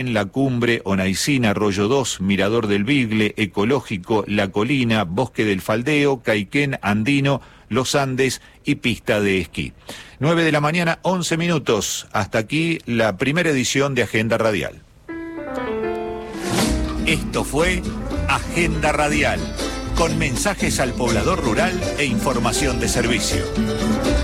en La Cumbre, Onaicina, Arroyo 2, Mirador del Bigle, Ecológico, La Colina, Bosque del Faldeo, Caiquén, Andino, Los Andes y pista de esquí. 9 de la mañana, 11 minutos. Hasta aquí la primera edición de Agenda Radial. Esto fue Agenda Radial, con mensajes al poblador rural e información de servicio.